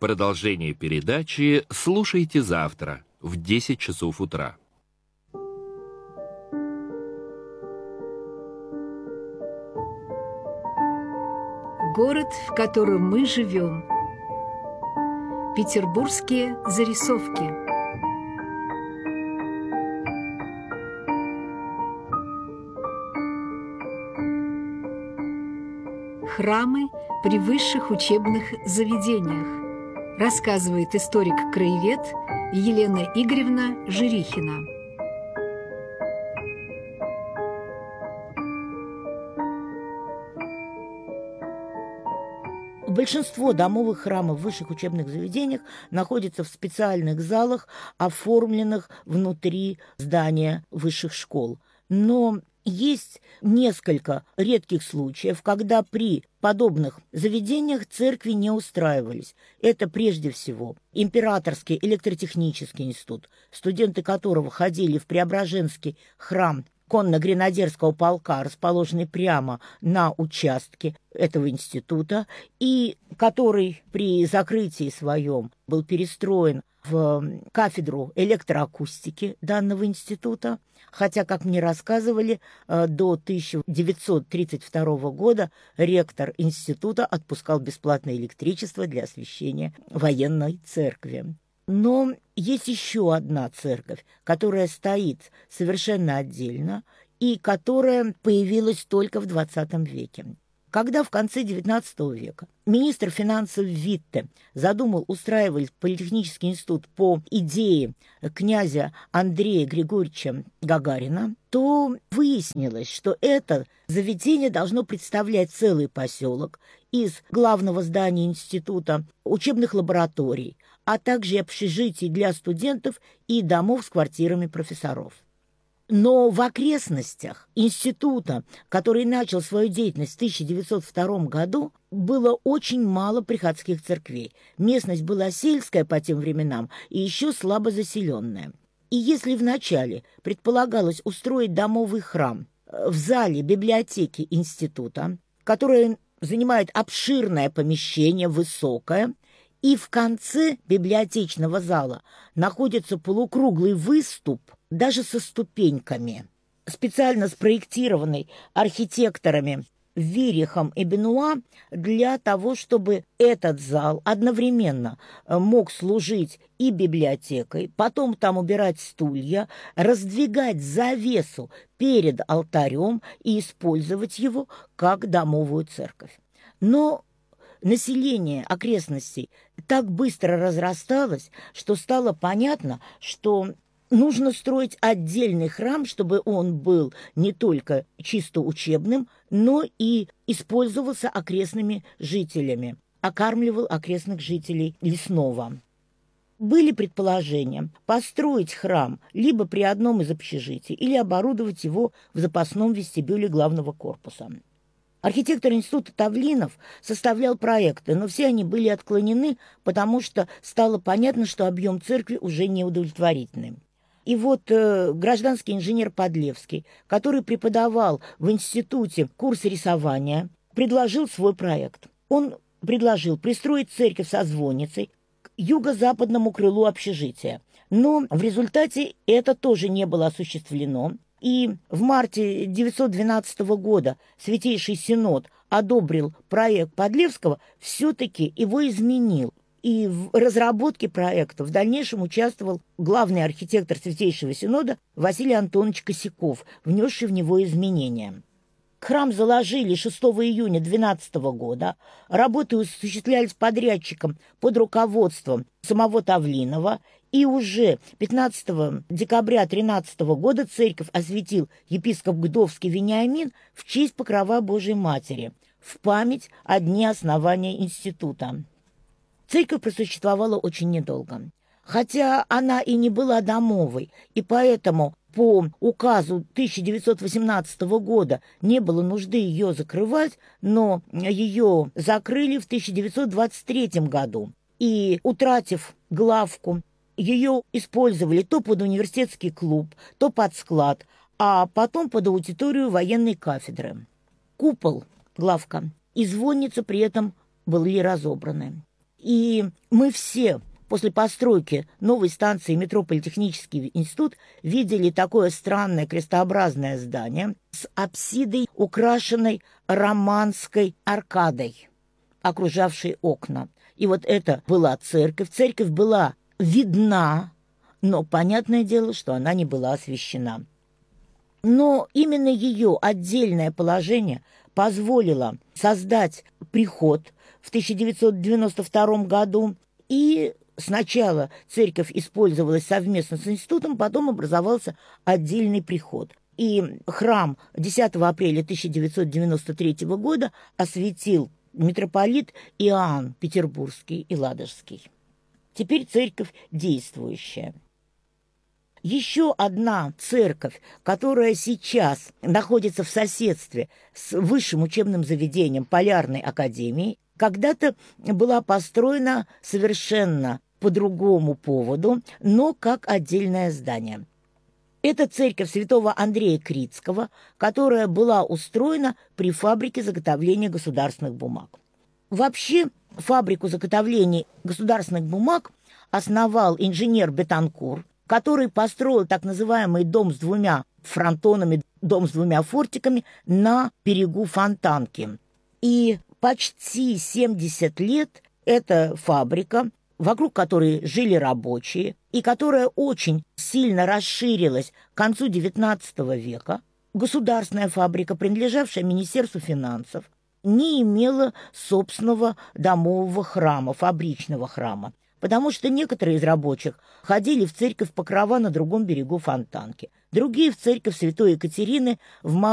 Продолжение передачи слушайте завтра в 10 часов утра. Город, в котором мы живем. Петербургские зарисовки. Храмы при высших учебных заведениях. Рассказывает историк-краевед Елена Игоревна Жирихина. Большинство домовых храмов в высших учебных заведениях находится в специальных залах, оформленных внутри здания высших школ. Но есть несколько редких случаев, когда при подобных заведениях церкви не устраивались. Это прежде всего Императорский электротехнический институт, студенты которого ходили в Преображенский храм конно-гренадерского полка, расположенный прямо на участке этого института, и который при закрытии своем был перестроен в кафедру электроакустики данного института, хотя, как мне рассказывали, до 1932 года ректор института отпускал бесплатное электричество для освещения военной церкви. Но есть еще одна церковь, которая стоит совершенно отдельно и которая появилась только в XX веке. Когда в конце XIX века министр финансов Витте задумал устраивать политехнический институт по идее князя Андрея Григорьевича Гагарина, то выяснилось, что это заведение должно представлять целый поселок из главного здания института, учебных лабораторий, а также общежитий для студентов и домов с квартирами профессоров. Но в окрестностях института, который начал свою деятельность в 1902 году, было очень мало приходских церквей. Местность была сельская по тем временам и еще слабо заселенная. И если вначале предполагалось устроить домовый храм в зале библиотеки института, которая занимает обширное помещение, высокое, и в конце библиотечного зала находится полукруглый выступ, даже со ступеньками, специально спроектированный архитекторами Вирихом и Бенуа для того, чтобы этот зал одновременно мог служить и библиотекой, потом там убирать стулья, раздвигать завесу перед алтарем и использовать его как домовую церковь. Но население окрестностей так быстро разрасталось, что стало понятно, что нужно строить отдельный храм, чтобы он был не только чисто учебным, но и использовался окрестными жителями, окармливал окрестных жителей лесного. Были предположения построить храм либо при одном из общежитий или оборудовать его в запасном вестибюле главного корпуса. Архитектор института Тавлинов составлял проекты, но все они были отклонены, потому что стало понятно, что объем церкви уже неудовлетворительный. И вот гражданский инженер Подлевский, который преподавал в институте курс рисования, предложил свой проект. Он предложил пристроить церковь со звонницей к юго-западному крылу общежития. Но в результате это тоже не было осуществлено. И в марте 1912 года Святейший Синод одобрил проект Подлевского, все-таки его изменил. И в разработке проекта в дальнейшем участвовал главный архитектор Святейшего Синода Василий Антонович Косяков, внесший в него изменения. Храм заложили 6 июня 2012 года. Работы осуществлялись подрядчиком под руководством самого Тавлинова. И уже 15 декабря 2013 года церковь осветил епископ Гдовский Вениамин в честь Покрова Божией Матери, в память о дне основания института. Церковь просуществовала очень недолго. Хотя она и не была домовой, и поэтому по указу 1918 года не было нужды ее закрывать, но ее закрыли в 1923 году. И, утратив главку, ее использовали то под университетский клуб, то под склад, а потом под аудиторию военной кафедры. Купол, главка, и звонница при этом были разобраны. И мы все после постройки новой станции метро Политехнический институт видели такое странное крестообразное здание с апсидой, украшенной романской аркадой, окружавшей окна. И вот это была церковь. Церковь была видна, но понятное дело, что она не была освящена. Но именно ее отдельное положение позволило создать приход в 1992 году. И сначала церковь использовалась совместно с институтом, потом образовался отдельный приход. И храм 10 апреля 1993 года осветил митрополит Иоанн Петербургский и Ладожский. Теперь церковь действующая. Еще одна церковь, которая сейчас находится в соседстве с высшим учебным заведением Полярной академии, когда-то была построена совершенно по другому поводу, но как отдельное здание. Это церковь святого Андрея Критского, которая была устроена при фабрике заготовления государственных бумаг. Вообще, фабрику заготовления государственных бумаг основал инженер Бетанкур, который построил так называемый дом с двумя фронтонами, дом с двумя фортиками на берегу Фонтанки. И почти 70 лет эта фабрика, вокруг которой жили рабочие, и которая очень сильно расширилась к концу XIX века, государственная фабрика, принадлежавшая Министерству финансов, не имела собственного домового храма, фабричного храма, потому что некоторые из рабочих ходили в церковь Покрова на другом берегу Фонтанки, другие в церковь Святой Екатерины в